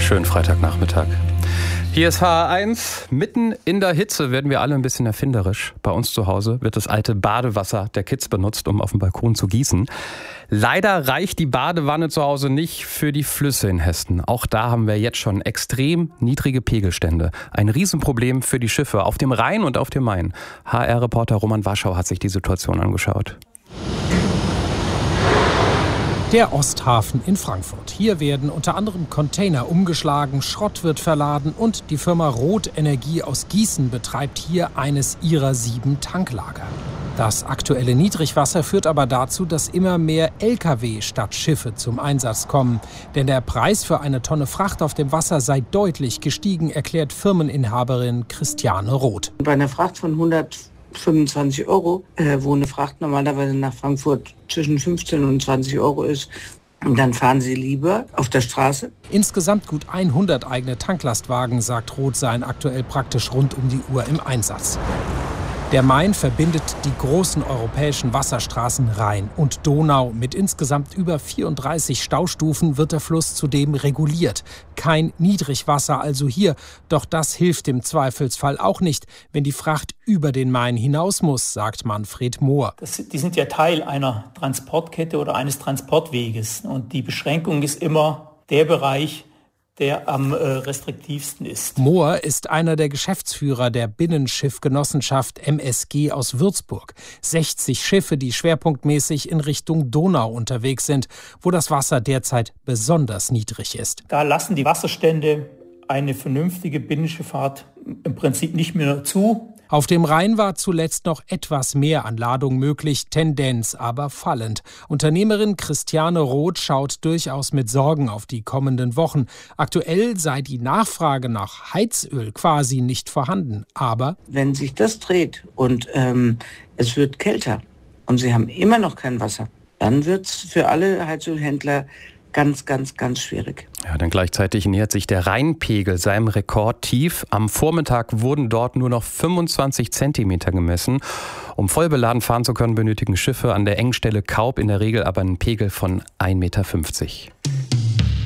Schönen Freitagnachmittag. Hier ist HR1. Mitten in der Hitze werden wir alle ein bisschen erfinderisch. Bei uns zu Hause wird das alte Badewasser der Kids benutzt, um auf dem Balkon zu gießen. Leider reicht die Badewanne zu Hause nicht für die Flüsse in Hessen. Auch da haben wir jetzt schon extrem niedrige Pegelstände. Ein Riesenproblem für die Schiffe auf dem Rhein und auf dem Main. HR-Reporter Roman Warschau hat sich die Situation angeschaut. Der Osthafen in Frankfurt. Hier werden unter anderem Container umgeschlagen, Schrott wird verladen und die Firma Roth Energie aus Gießen betreibt hier eines ihrer 7 Tanklager. Das aktuelle Niedrigwasser führt aber dazu, dass immer mehr Lkw statt Schiffe zum Einsatz kommen. Denn der Preis für eine Tonne Fracht auf dem Wasser sei deutlich gestiegen, erklärt Firmeninhaberin Christiane Roth. Bei einer Fracht von 125 €, wo eine Fracht normalerweise nach Frankfurt zwischen 15 und 20 € ist. Und dann fahren sie lieber auf der Straße. Insgesamt gut 100 eigene Tanklastwagen, sagt Roth, seien aktuell praktisch rund um die Uhr im Einsatz. Der Main verbindet die großen europäischen Wasserstraßen Rhein und Donau. Mit insgesamt über 34 Staustufen wird der Fluss zudem reguliert. Kein Niedrigwasser also hier. Doch das hilft im Zweifelsfall auch nicht, wenn die Fracht über den Main hinaus muss, sagt Manfred Mohr. Die sind ja Teil einer Transportkette oder eines Transportweges. Und die Beschränkung ist immer der Bereich, der am restriktivsten ist. Mohr ist einer der Geschäftsführer der Binnenschiffgenossenschaft MSG aus Würzburg. 60 Schiffe, die schwerpunktmäßig in Richtung Donau unterwegs sind, wo das Wasser derzeit besonders niedrig ist. Da lassen die Wasserstände eine vernünftige Binnenschifffahrt im Prinzip nicht mehr zu. Auf dem Rhein war zuletzt noch etwas mehr an Ladung möglich, Tendenz aber fallend. Unternehmerin Christiane Roth schaut durchaus mit Sorgen auf die kommenden Wochen. Aktuell sei die Nachfrage nach Heizöl quasi nicht vorhanden. Aber wenn sich das dreht und es wird kälter und sie haben immer noch kein Wasser, dann wird es für alle Heizölhändler ganz, ganz, ganz schwierig. Ja, denn gleichzeitig nähert sich der Rheinpegel seinem Rekordtief. Am Vormittag wurden dort nur noch 25 Zentimeter gemessen. Um voll beladen fahren zu können, benötigen Schiffe an der Engstelle Kaub in der Regel aber einen Pegel von 1,50 Meter.